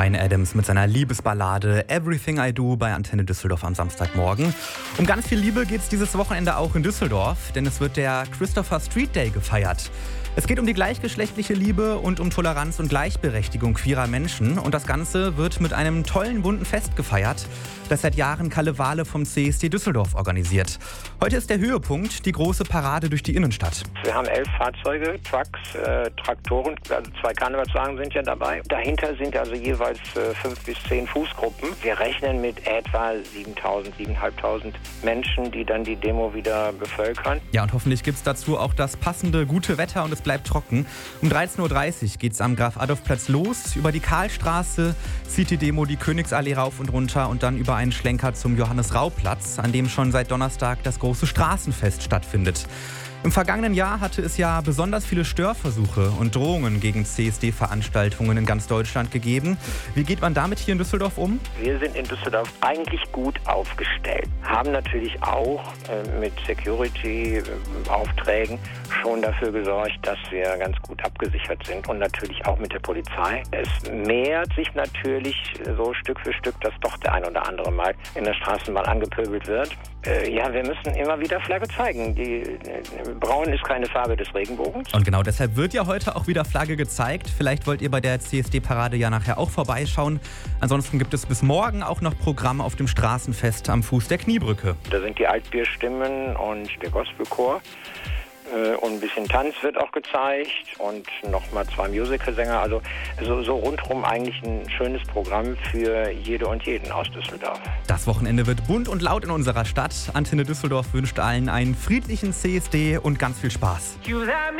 Bryan Adams mit seiner Liebesballade Everything I Do bei Antenne Düsseldorf am Samstagmorgen. Um ganz viel Liebe geht es dieses Wochenende auch in Düsseldorf, denn es wird der Christopher Street Day gefeiert. Es geht um die gleichgeschlechtliche Liebe und um Toleranz und Gleichberechtigung queerer Menschen. Und das Ganze wird mit einem tollen bunten Fest gefeiert, das seit Jahren Kalle Wahle vom CSD Düsseldorf organisiert. Heute ist der Höhepunkt, die große Parade durch die Innenstadt. Wir haben 11 Fahrzeuge, Trucks, Traktoren, also 2 Karnevalswagen sind ja dabei. Dahinter sind also jeweils 5 bis 10 Fußgruppen. Wir rechnen mit etwa 7.000, 7.500 Menschen, die dann die Demo wieder bevölkern. Ja, und hoffentlich gibt es dazu auch das passende gute Wetter und es bleibt trocken. Um 13.30 Uhr geht es am Graf-Adolf-Platz los. Über die Karlstraße zieht die Demo die Königsallee rauf und runter und dann über einen Schlenker zum Johannes-Rau-Platz, an dem schon seit Donnerstag das große Straßenfest stattfindet. Im vergangenen Jahr hatte es ja besonders viele Störversuche und Drohungen gegen CSD-Veranstaltungen in ganz Deutschland gegeben. Wie geht man damit hier in Düsseldorf um? Wir sind in Düsseldorf eigentlich gut aufgestellt, haben natürlich auch mit Security-Aufträgen schon dafür gesorgt, dass wir ganz gut abgesichert sind und natürlich auch mit der Polizei. Es mehrt sich natürlich so Stück für Stück, dass doch der ein oder andere mal in der Straßenbahn angepöbelt wird. Ja, wir müssen immer wieder Flagge zeigen. Braun ist keine Farbe des Regenbogens. Und genau deshalb wird ja heute auch wieder Flagge gezeigt. Vielleicht wollt ihr bei der CSD-Parade ja nachher auch vorbeischauen. Ansonsten gibt es bis morgen auch noch Programm auf dem Straßenfest am Fuß der Kniebrücke. Da sind die Altbierstimmen und der Gospelchor. Und ein bisschen Tanz wird auch gezeigt und nochmal 2 Musicalsänger. Also so rundherum eigentlich ein schönes Programm für jede und jeden aus Düsseldorf. Das Wochenende wird bunt und laut in unserer Stadt. Antenne Düsseldorf wünscht allen einen friedlichen CSD und ganz viel Spaß.